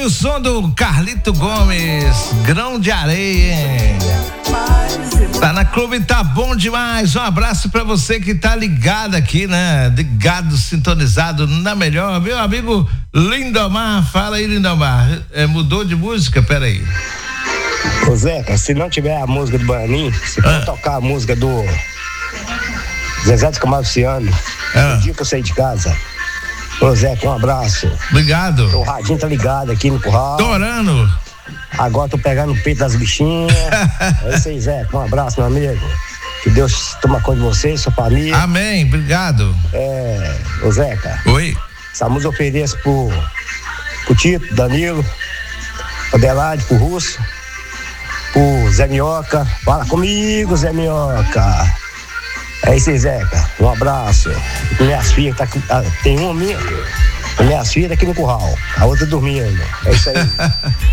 o som do Carlito Gomes, Grão de Areia, hein? Tá na Clube, tá bom demais. Um abraço pra você que tá ligado aqui, né? Ligado, sintonizado na melhor, meu amigo Lindomar. Fala aí, Lindomar. Mudou de música? Pera aí. Ô Zeca, se não tiver a música do Bananinho, se for tocar a música do Zezé de Camargo Luciano, no dia que eu saí de casa. Ô Zeca, um abraço. Obrigado. O radinho tá ligado aqui no curral. Adorando. Agora tô pegando o peito das bichinhas. É isso aí, Zeca, um abraço, meu amigo. Que Deus toma conta de você e sua família. Amém, obrigado. Ô Zeca. Oi. Essa música eu ofereço pro Tito, Danilo, pro Adelaide, pro Russo, pro Zé Minhoca. Fala comigo, Zé Minhoca. É isso aí, Zeca. Um abraço. Minhas filhas, tem uma minha. Minhas filhas aqui no curral. A outra dormindo. É isso aí.